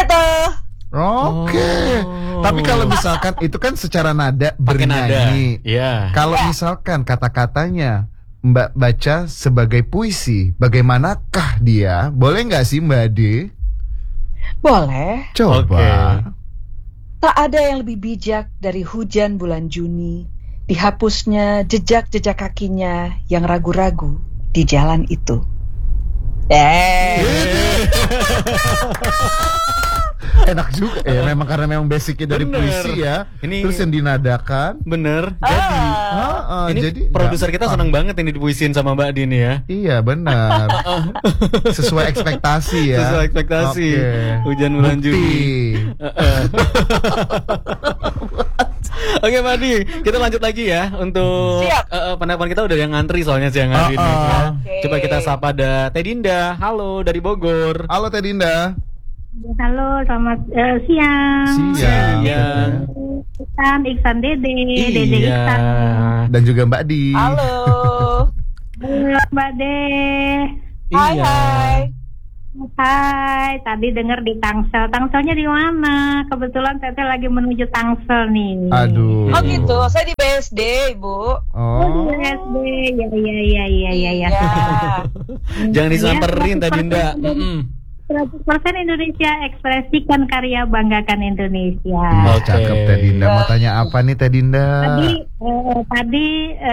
gitu. Oke. Tapi kalau misalkan itu kan secara nada bernyanyi. Iya. Kalau misalkan kata-katanya Mbak baca sebagai puisi, bagaimanakah dia? Boleh nggak sih Mbak Ade? Boleh. Coba. Oke. Tak ada yang lebih bijak dari hujan bulan Juni, dihapusnya jejak-jejak kakinya yang ragu-ragu di jalan itu. Enak juga ya, memang karena memang basicnya dari Bener. puisi ya. Ini- Terus yang dinadakan. Bener. Ini Jadi produser kita seneng banget ini dipuisin sama Mbak Dini ya. Iya benar. Sesuai ekspektasi ya. Sesuai ekspektasi. Oke. Hujan bulan Bukti. Juni. Oke Mbak Di, kita lanjut lagi ya untuk Siap. pendapat kita udah yang ngantri soalnya siang hari ini. Ya. Oke. Coba kita sapa ada Teh Dinda. Halo dari Bogor. Halo Teh Dinda. Halo, selamat siang. Siang. Iksan Dede Iksan. Dan juga Mbak Di. Halo. Halo Mbak De. Hai Iya. hai. Hai, tadi dengar di Tangsel. Tangselnya di mana? Kebetulan Teteh lagi menuju Tangsel nih. Aduh. Oh gitu, saya di BSD, Ibu. Oh, Oh. di SD. Ya. Iya. Jangan disamperin Teh Dinda. 100% Indonesia, ekspresikan karya, banggakan Indonesia. Oh, cakep Teh Dinda. Mau tanya apa nih Teh Dinda? Tadi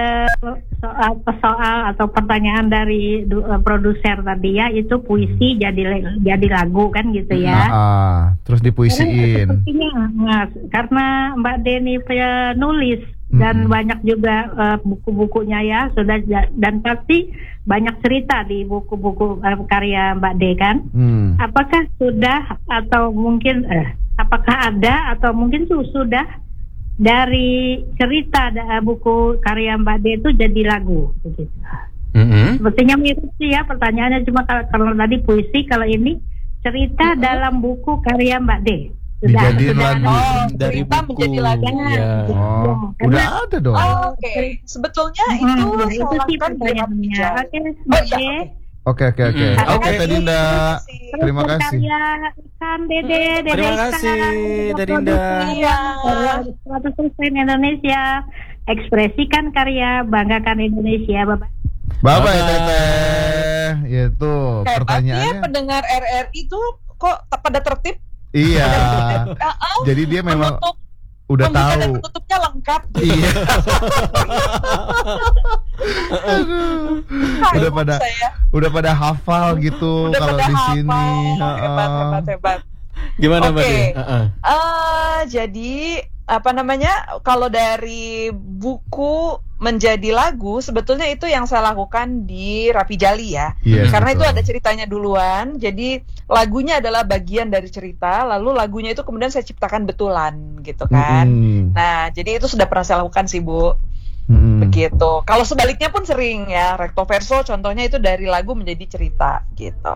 soal atau pertanyaan dari produser tadi ya, itu puisi jadi lagu kan gitu ya. Terus dipuisiin. Sepertinya karena Mbak Deni penulis dan banyak juga buku-bukunya ya sudah, dan pasti banyak cerita di buku-buku karya Mbak De kan. Apakah sudah atau mungkin apakah ada atau mungkin sudah dari cerita buku karya Mbak De itu jadi lagu begitu. Sepertinya mirip sih ya pertanyaannya, cuma kalau tadi puisi, kalau ini cerita dalam buku karya Mbak De. Dijadiin lagu. Dari cerita buku. menjadi lagu. Iya. Oh, udah ada dong. Oh, oke. Sebetulnya itu itu sih salahkan pertanyaannya. bicara. Oke, Oh Mbak iya, De. Oke. Oke Teh Dinda. Terima kasih. Karya Iksan Dede Terima kasih Teh Dinda. Iya. 100% Indonesia, ekspresikan karya, banggakan Indonesia, Bapak. Bye Teteh. Itu Hebatnya pertanyaannya. pendengar RRI itu kok pada tertib. Iya. Jadi dia memang udah Pembuka dan tahu. penutupnya lengkap. Iya. Aduh. Udah pada hafal gitu Udah kalau pada di hafal. sini. Hebat. Gimana Mbak Oke. Di? Jadi kalau dari buku menjadi lagu, sebetulnya itu yang saya lakukan di Rapi Jali ya. Yes, Karena betul. itu ada ceritanya duluan. Jadi lagunya adalah bagian dari cerita, lalu lagunya itu kemudian saya ciptakan betulan gitu kan. Nah, jadi itu sudah pernah saya lakukan sih, Bu. Begitu. Kalau sebaliknya pun sering ya, recto verso contohnya itu dari lagu menjadi cerita gitu.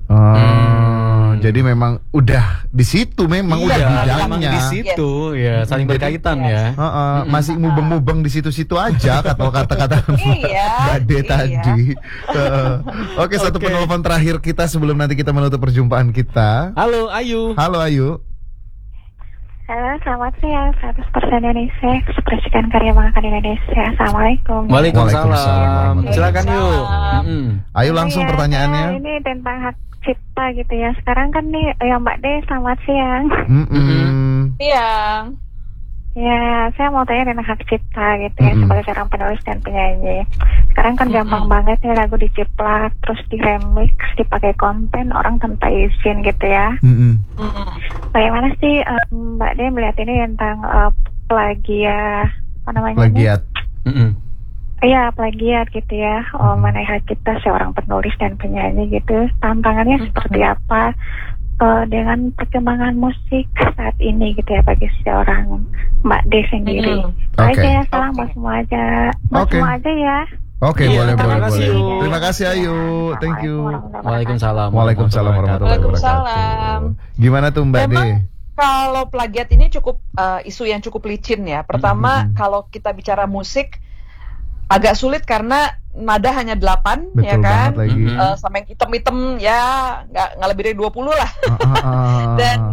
Jadi memang udah di situ, memang udah Memang bidangnya. di situ ya, saling berkaitan ya. Masih mubeng-mubeng di situ-situ aja kata-kata Iya. Mbak De tadi. Oke, satu penelpon terakhir kita sebelum nanti kita menutup perjumpaan kita. Halo Ayu. Halo Ayu. Halo, selamat siang. 100% Indonesia, ekspresikan karya, banggakan Indonesia. Assalamualaikum. Waalaikumsalam. Silakan yuk. Ayo langsung pertanyaannya. Ini tentang hak cipta gitu ya. Sekarang kan nih ya Mbak De, selamat siang. Iya. Ya, saya mau tanya tentang hak cipta gitu ya, sebagai seorang penulis dan penyanyi. Sekarang kan gampang banget nih lagu diciplak, terus diremix, dipakai konten, orang tanpa izin gitu ya. Bagaimana sih Mbak De melihat ini tentang plagiat, apa namanya? Plagiat. Iya, plagiat gitu ya. Mengenai hak cipta seorang penulis dan penyanyi gitu. Tantangannya seperti apa dengan perkembangan musik saat ini gitu ya bagi seorang Mbak De sendiri. Oke, salam buat semua aja. Semua aja ya. Oke, Iya, boleh. terima kasih, Yu. Terima kasih Ayu. Thank you. Waalaikumsalam. Waalaikumsalam warahmatullahi Waalaikumsalam. wabarakatuh. Gimana tuh Mbak De? Kalau plagiat ini cukup isu yang cukup licin ya. Pertama, kalau kita bicara musik agak sulit karena nada hanya 8 Betul ya kan. banget lagi. Sama yang hitam-hitam ya nggak lebih dari 20 lah. Dan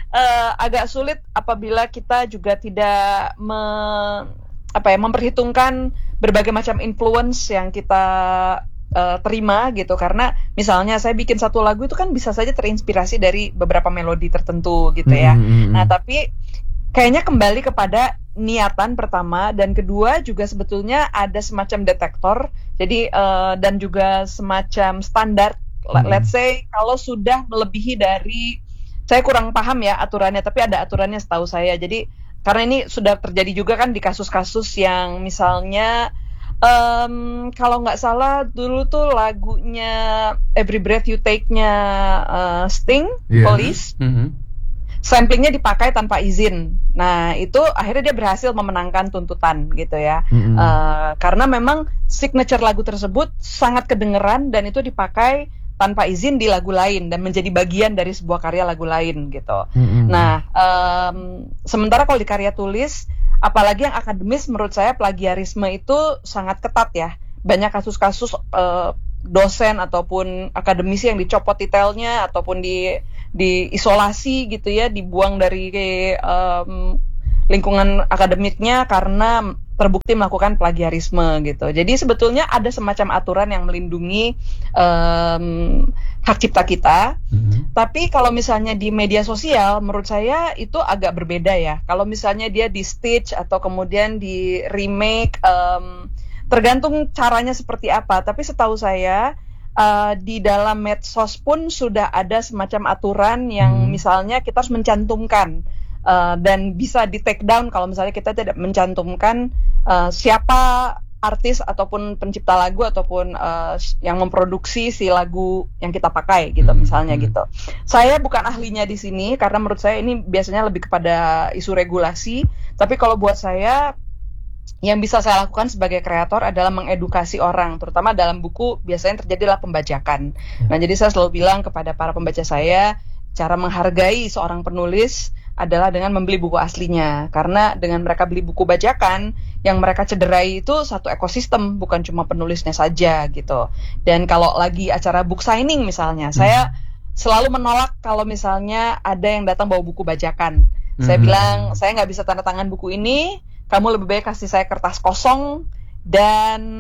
agak sulit apabila kita juga tidak memperhitungkan berbagai macam influence yang kita terima gitu, karena misalnya saya bikin satu lagu itu kan bisa saja terinspirasi dari beberapa melodi tertentu gitu ya. Nah tapi kayaknya kembali kepada niatan pertama, dan kedua juga sebetulnya ada semacam detektor, jadi dan juga semacam standar. Let's say kalau sudah melebihi dari, saya kurang paham ya aturannya, tapi ada aturannya setahu saya. Jadi karena ini sudah terjadi juga kan di kasus-kasus yang misalnya kalau nggak salah dulu tuh lagunya Every Breath You Take-nya Sting, Police, samplingnya dipakai tanpa izin. Nah itu akhirnya dia berhasil memenangkan tuntutan gitu ya, karena memang signature lagu tersebut sangat kedengeran dan itu dipakai tanpa izin di lagu lain dan menjadi bagian dari sebuah karya lagu lain gitu. Nah sementara kalau di karya tulis, apalagi yang akademis, menurut saya plagiarisme itu sangat ketat ya. Banyak kasus-kasus dosen ataupun akademisi yang dicopot titelnya ataupun diisolasi gitu ya, dibuang dari lingkungan akademiknya karena terbukti melakukan plagiarisme gitu. Jadi sebetulnya ada semacam aturan yang melindungi hak cipta kita. Tapi kalau misalnya di media sosial, menurut saya itu agak berbeda ya. Kalau misalnya dia di stitch atau kemudian di remake, tergantung caranya seperti apa. Tapi setahu saya di dalam medsos pun sudah ada semacam aturan yang misalnya kita harus mencantumkan dan bisa di take down kalau misalnya kita tidak mencantumkan siapa artis ataupun pencipta lagu ataupun yang memproduksi si lagu yang kita pakai gitu misalnya gitu. Saya bukan ahlinya di sini karena menurut saya ini biasanya lebih kepada isu regulasi, tapi kalau buat saya yang bisa saya lakukan sebagai kreator adalah mengedukasi orang, terutama dalam buku biasanya terjadilah pembajakan. Nah jadi saya selalu bilang kepada para pembaca saya, cara menghargai seorang penulis adalah dengan membeli buku aslinya. Karena dengan mereka beli buku bajakan, yang mereka cederai itu satu ekosistem, bukan cuma penulisnya saja gitu. Dan kalau lagi acara book signing misalnya, saya selalu menolak kalau misalnya ada yang datang bawa buku bajakan. Saya bilang, saya nggak bisa tanda tangan buku ini, kamu lebih baik kasih saya kertas kosong dan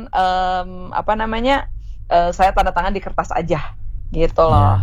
saya tanda tangan di kertas aja gitu loh.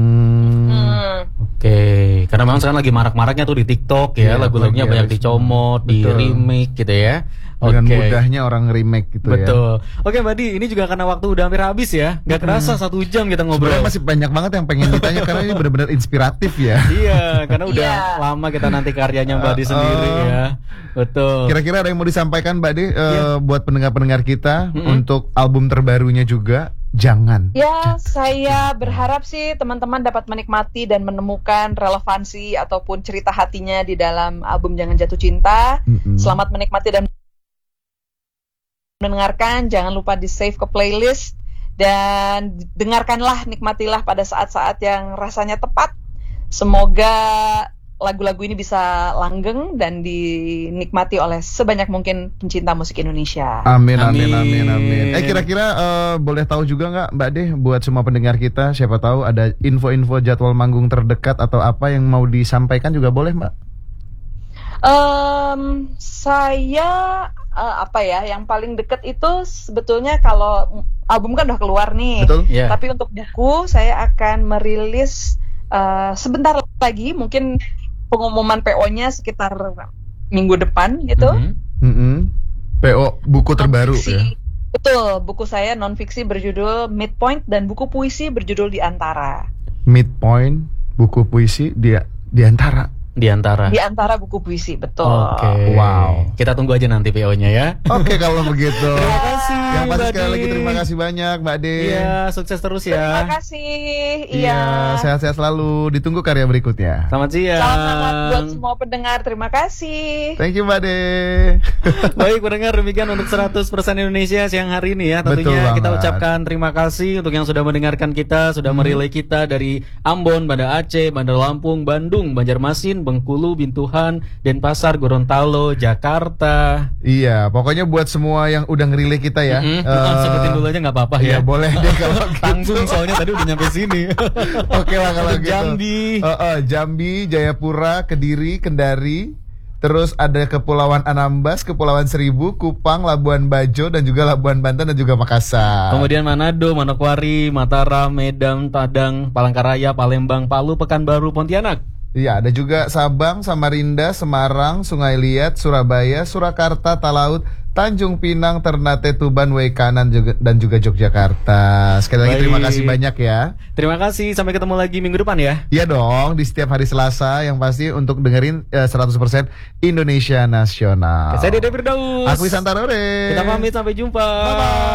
Oke, karena memang sekarang lagi marak-maraknya tuh di TikTok ya, lagu-lagunya banyak dicomot, di remake gitu ya. Dengan mudahnya orang remake gitu ya. Betul. Oke Mbak Di, ini juga karena waktu udah hampir habis ya. Gak kerasa 1 jam kita ngobrol. Sebenarnya masih banyak banget yang pengen ditanya karena ini benar-benar inspiratif ya. Iya, karena udah lama kita nanti karyanya Mbak Di sendiri ya. Betul. Kira-kira ada yang mau disampaikan Mbak Di buat pendengar-pendengar kita untuk album terbarunya juga? Jangan. Ya, saya berharap sih teman-teman dapat menikmati dan menemukan relevansi ataupun cerita hatinya di dalam album Jangan Jatuh Cinta. Selamat menikmati dan mendengarkan. Jangan lupa di save ke playlist dan dengarkanlah, nikmatilah pada saat-saat yang rasanya tepat. Semoga lagu-lagu ini bisa langgeng dan dinikmati oleh sebanyak mungkin pencinta musik Indonesia. Amin. Kira-kira boleh tahu juga nggak Mbak De, buat semua pendengar kita, siapa tahu ada info-info jadwal manggung terdekat atau apa yang mau disampaikan juga boleh Mbak? Saya yang paling deket itu sebetulnya kalau album kan udah keluar nih. Betul? Yeah. Tapi untuk buku saya akan merilis sebentar lagi, mungkin pengumuman PO-nya sekitar minggu depan gitu. PO buku terbaru ya. Betul, buku saya non-fiksi berjudul Midpoint dan buku puisi berjudul Di Antara. Midpoint, buku puisi di antara. Di antara buku puisi, betul. Oke. Wow. Kita tunggu aja nanti PO-nya ya. Oke, kalau begitu. Terima kasih. Yang pasti sekali lagi terima kasih banyak Mbak De. Iya, sukses terus ya. Terima kasih. Iya, sehat-sehat selalu. Ditunggu karya berikutnya. Selamat siang. Selamat buat semua pendengar. Terima kasih. Thank you Mbak De. Baik, pendengar, demikian untuk 100% Indonesia siang hari ini ya. Tentunya kita ucapkan terima kasih untuk yang sudah mendengarkan kita, sudah merelay kita dari Ambon, Banda Aceh, Bandar Lampung, Bandung, Banjarmasin, Medan, Bengkulu, Bintuhan, Denpasar, Gorontalo, Jakarta. Iya, pokoknya buat semua yang udah ngerilih kita ya. Sebutin dulu aja nggak apa-apa ya. Iya, boleh deh kalau gitu. Tanggung soalnya tadi udah nyampe sini. Oke lah kalau gitu. Jambi. Jambi, Jayapura, Kediri, Kendari. Terus ada Kepulauan Anambas, Kepulauan Seribu, Kupang, Labuan Bajo, dan juga Labuan Banten dan juga Makassar. Kemudian Manado, Manokwari, Mataram, Medan, Padang, Palangkaraya, Palembang, Palu, Pekanbaru, Pontianak. Iya, ada juga Sabang, Samarinda, Semarang, Sungai Liat, Surabaya, Surakarta, Talaut, Tanjung Pinang, Ternate, Tuban, Waikanan dan juga Yogyakarta. Sekali lagi terima kasih banyak ya. Terima kasih, sampai ketemu lagi minggu depan ya. Iya dong, di setiap hari Selasa yang pasti untuk dengerin 100% Indonesia Nasional. Saya Dede Firdaus. Aku Santarore. Kita pamit, sampai jumpa. Bye-bye.